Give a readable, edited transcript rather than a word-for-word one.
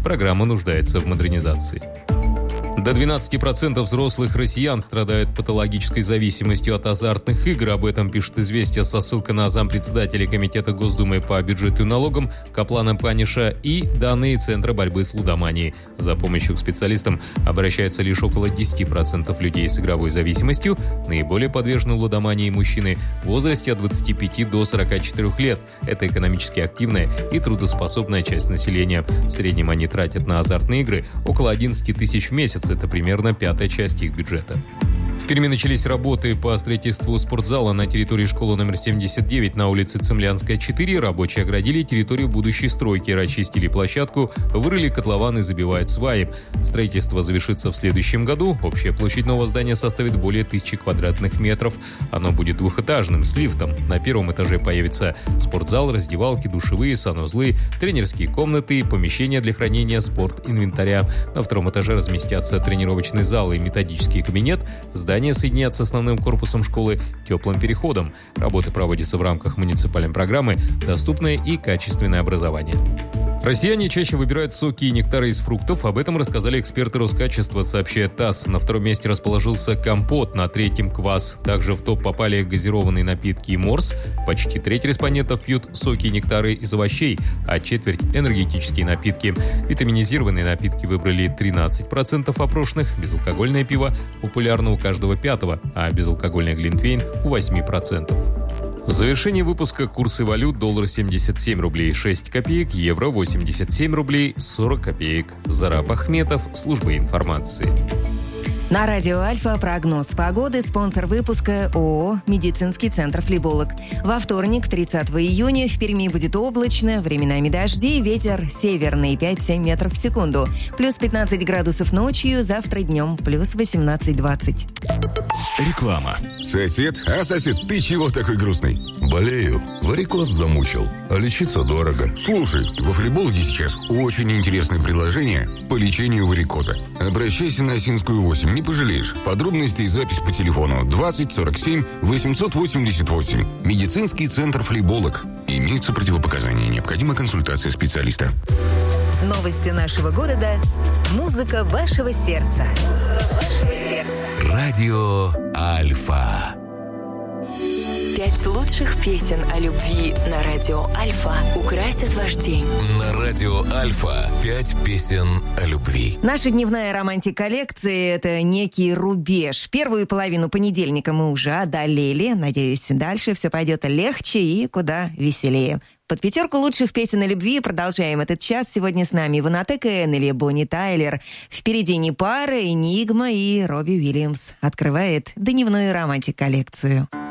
Программа нуждается в модернизации. До 12% взрослых россиян страдают патологической зависимостью от азартных игр. Об этом пишет «Известия» со ссылкой на зампредседателя Комитета Госдумы по бюджету и налогам Каплана Паниша и данные Центра борьбы с лудоманией. За помощью к специалистам обращаются лишь около 10% людей с игровой зависимостью. Наиболее подвержены лудомании мужчины в возрасте от 25 до 44 лет. Это экономически активная и трудоспособная часть населения. В среднем они тратят на азартные игры около 11 тысяч в месяц. Это примерно 1/5 часть их бюджета. В Перми начались работы по строительству спортзала на территории школы номер 79 на улице Цемлянская, 4. Рабочие оградили территорию будущей стройки, расчистили площадку, вырыли котлован и забивают сваи. Строительство завершится в следующем году. Общая площадь нового здания составит более 1000 квадратных метров. Оно будет двухэтажным, с лифтом. На первом этаже появится спортзал, раздевалки, душевые, санузлы, тренерские комнаты и помещения для хранения спорт-инвентаря. На втором этаже разместятся тренировочный зал и методический кабинет. Здание соединят с основным корпусом школы теплым переходом. Работы проводятся в рамках муниципальной программы «Доступное и качественное образование». Россияне чаще выбирают соки и нектары из фруктов. Об этом рассказали эксперты Роскачества, сообщает ТАСС. На втором месте расположился компот, на третьем квас. Также в топ попали газированные напитки и морс. Почти треть респондентов пьют соки и нектары из овощей, а четверть – энергетические напитки. Витаминизированные напитки выбрали 13% опрошенных. Безалкогольное пиво популярно у каждого 5-го, а безалкогольный глинтвейн у 8%. В завершении выпуска курсы валют: доллар 77 рублей 6 копеек, евро 87 рублей 40 копеек. Зараб Ахметов, служба информации. На радио «Альфа» прогноз погоды. Спонсор выпуска ООО «Медицинский центр Флиболог». Во вторник, 30 июня, в Перми будет облачно, временами дожди, ветер северный 5-7 метров в секунду. Плюс 15 градусов ночью, завтра днем плюс 18-20. Реклама. Сосед? Сосед, ты чего такой грустный? Болею. Варикоз замучил. А лечиться дорого. Слушай, во Флибологе сейчас очень интересное предложение по лечению варикоза. Обращайся на Осинскую 8, не пожалеешь. Подробности и запись по телефону 20 47 888. Медицинский центр Флиболог. Имеются противопоказания. Необходима консультация специалиста. Новости нашего города. Музыка вашего сердца. Радио Альфа. 5 лучших песен о любви на радио Альфа украсят ваш день. На радио Альфа 5 песен о любви. Наша дневная романтик-коллекция – это некий рубеж. Первую половину понедельника мы уже одолели. Надеюсь, дальше все пойдет легче и куда веселее. Под 5 лучших песен о любви продолжаем этот час. Сегодня с нами Ванотека Эннели, Бонни Тайлер. Впереди не пара, Энигма и Робби Уильямс. Открывает дневную романтик-коллекцию.